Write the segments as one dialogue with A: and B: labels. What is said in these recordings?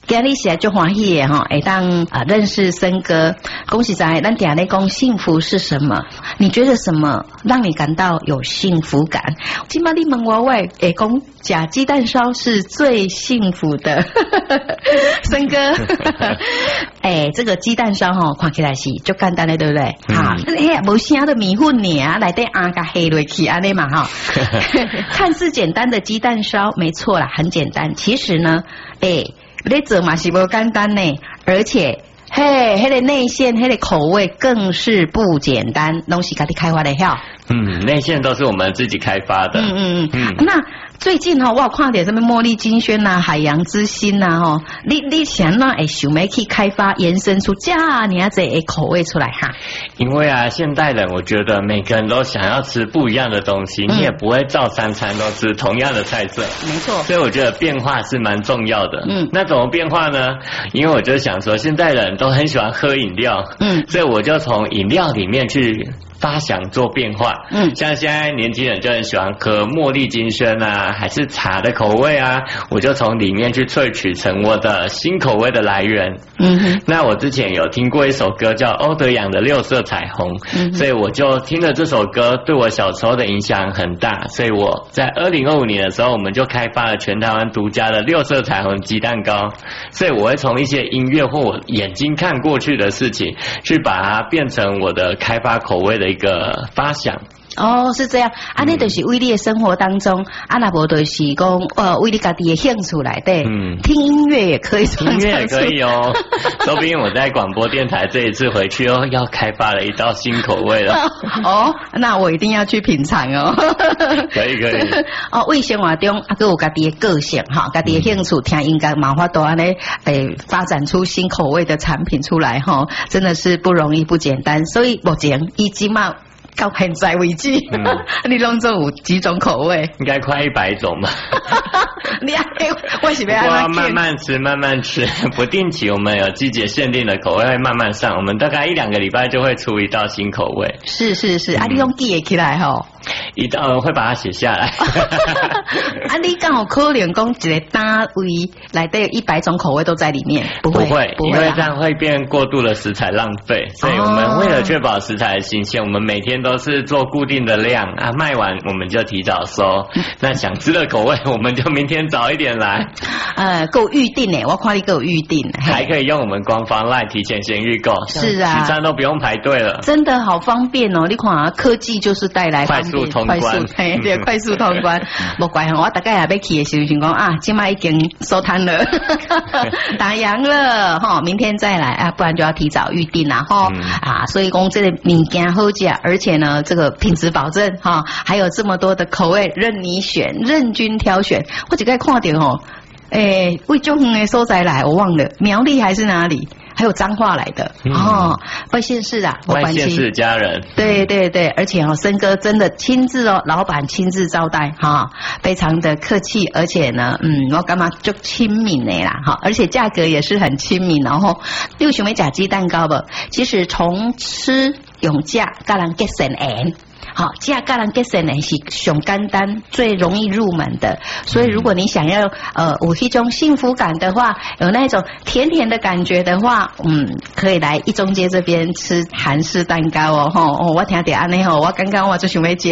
A: 今日是就欢喜的哈，当认识森哥，恭喜在咱点来讲幸福是什么？你觉得什么让你感到有幸福感？今嘛你问我喂，讲假鸡蛋烧是最幸福的，森哥，这个鸡蛋烧哈，看起来是就简单的，对不对？好，无啥的米粉呢，来得阿个黑落去安尼嘛哈，看似简单的鸡蛋烧，没错啦，很简单。其实呢，你做嘛是不简单呢，而且那个内馅，那个口味更是不简单，东西自己开发的好。
B: 内馅都是我们自己开发的。
A: 那最近我有看到什么茉莉金萱呐、海洋之心呐你想那想要去开发延伸出这样子口味出来哈？
B: 因为现代人我觉得每个人都想要吃不一样的东西，你也不会照三餐都吃同样的菜色。
A: 没错。所
B: 以我觉得变化是蛮重要的。那怎么变化呢？因为我就想说，现代人都很喜欢喝饮料。所以我就从饮料里面去发想做变化。像现在年轻人就很喜欢喝茉莉金萱啊，还是茶的口味啊，我就从里面去萃取成我的新口味的来源。那我之前有听过一首歌叫欧德阳的六色彩虹，所以我就听了这首歌，对我小时候的影响很大，所以我在2025年的时候，我们就开发了全台湾独家的六色彩虹鸡蛋糕。所以我会从一些音乐或我眼睛看过去的事情，去把它变成我的开发口味的一个发想。
A: 是这样，那就是为你的生活当中，那无就是讲为你家己的兴趣来的。听音乐也可以，
B: 音乐也可以哦。说不定我在广播电台这一次回去要开发了一道新口味了。
A: 那我一定要去品尝哦。
B: 可以。
A: 为生活中还有家己的个性哈，家己的兴趣，听音乐嘛，法度安尼发展出新口味的产品出来哈，真的是不容易不简单。所以目前已经嘛。到现在为止，你拢做有几种口味？
B: 应该快100种吧。
A: 我是要
B: 慢慢吃，不定期我们有季节限定的口味会慢慢上，我们大概1-2个礼拜就会出一道新口味。
A: 是，你拢记起来吼？
B: 会把它写下来。
A: 你刚好可能讲一个单位来的100种口味都在里面，不会，
B: 因为这样会变过度的食材浪费，所以我们为了确保食材的新鲜，我们每天都是做固定的量卖完我们就提早收。那想吃的口味我们就明天早一点来。
A: 够预定呢，我看你够预定，
B: 还可以用我们官方 LINE 提前先预购。
A: 是啊，
B: 取餐都不用排队了，
A: 真的好方便哦。你看科技就是带来
B: 快速通关，
A: 快速通关。不怪我大概也要去的时候想讲今麦已经收摊了，打烊了哈，明天再来不然就要提早预定啦哈。所以讲这个物件好吃，而且呢这个品质保证哈，还有这么多的口味任你选，任君挑选。我就该看到为中远的所在来，我忘了苗栗还是哪里。还有彰化来的外县市
B: 外县市家人，
A: 对，而且森哥真的亲自老板亲自招待非常的客气，而且呢我干嘛就亲民的啦而且价格也是很亲民，然后你有想要吃鸡蛋糕不？其实从吃用价跟人结成缘。这个人结成呢是上简单最容易入门的，所以如果你想要有一种幸福感的话，有那种甜甜的感觉的话，可以来一中街这边吃韩式蛋糕我听到安尼我刚刚我就想要吃。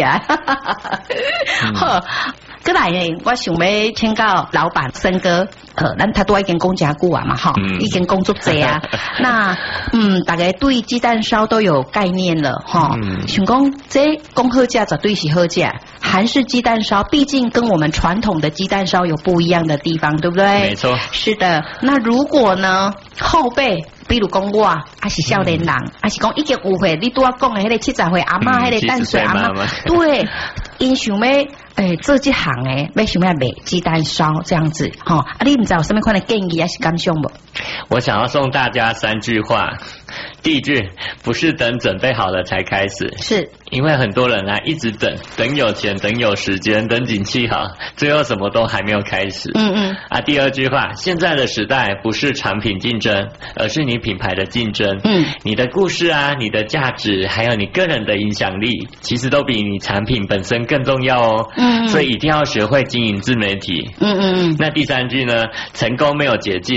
A: 再来呢，我想要请教老板森哥，他都已经讲真久嘛已经工作多那大家对鸡蛋烧都有概念了想讲这讲好吃绝对是好吃，韩式鸡蛋烧毕竟跟我们传统的鸡蛋烧有不一样的地方，对不对？
B: 没错。是
A: 的。那如果呢后辈，比如讲我还是少年人还是讲已经有岁，你拄仔讲的迄个70岁阿嬷，迄个淡水阿嬷，对，因想要做这行要想要卖鸡蛋烧这样子你不知道有什么款的建议还是感想不？
B: 我想要送大家3句话。第一句，不是等准备好了才开始，
A: 是
B: 因为很多人一直等有钱，等有时间，等景气好，最后什么都还没有开始。第二句话，现在的时代不是产品竞争，而是你品牌的竞争。你的故事你的价值，还有你个人的影响力，其实都比你产品本身更重要哦。所以一定要学会经营自媒体。那第3句呢，成功没有捷径，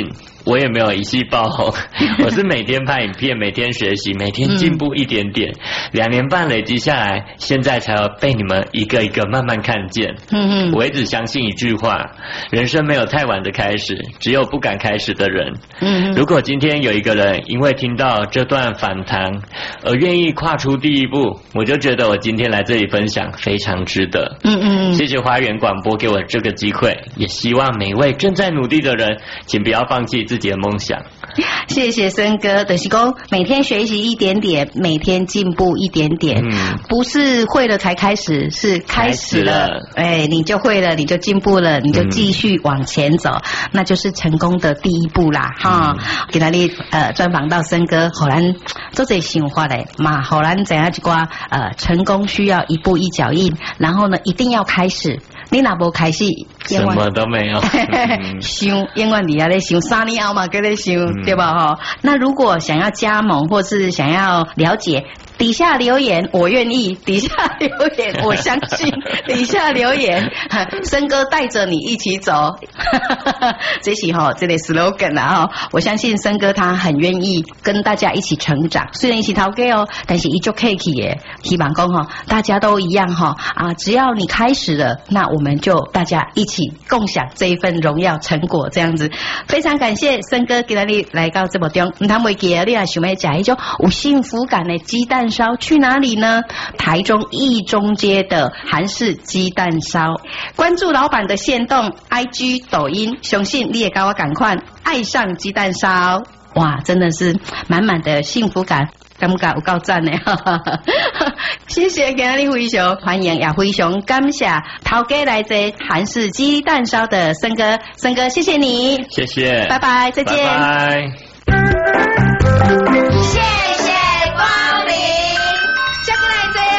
B: 我也没有一夕爆红，我是每天拍影片，每天学习，每天进步一点点，2年半累积下来，现在才有被你们一个一个慢慢看见。我一直相信一句话，人生没有太晚的开始，只有不敢开始的人。如果今天有一个人因为听到这段访谈而愿意跨出第一步，我就觉得我今天来这里分享非常值得。谢谢花园广播给我这个机会，也希望每一位正在努力的人，请不要放弃自己的梦想。
A: 谢谢森哥，就是说每天学习一点点，每天进步一点点，不是会了才开始，是开始了，你就会了，你就进步了，你就继续往前走，那就是成功的第一步啦哈。给大家专访到森哥，后来做这想法嘞嘛，后来怎样一寡成功需要一步一脚印，然后呢一定要开始。你若无开始，
B: 什么都没有。
A: 想永远你还在想3年后嘛，搁在想，对吧？哈，那如果想要加盟或是想要了解，底下留言我愿意，底下留言我相信，底下留言森哥带着你一起走。这是这类 slogan 啦我相信森哥他很愿意跟大家一起成长，虽然一起逃给但是依旧可以耶。希望讲大家都一样只要你开始了，那我们就大家一起共享这一份荣耀成果，这样子。非常感谢森哥今天来到这么中，唔通袂记你也想要吃一种有幸福感的鸡蛋烧，去哪里呢？台中义中街的韩式鸡蛋烧。关注老板的限动 IG 抖音，相信你也跟我赶快爱上鸡蛋烧。哇，真的是满满的幸福感，感觉有够赞的。谢谢今天非常欢迎，也非常感谢头家来自韩式鸡蛋烧的森哥，森哥谢谢你，
B: 谢谢，
A: 拜拜，再见，
B: 拜拜。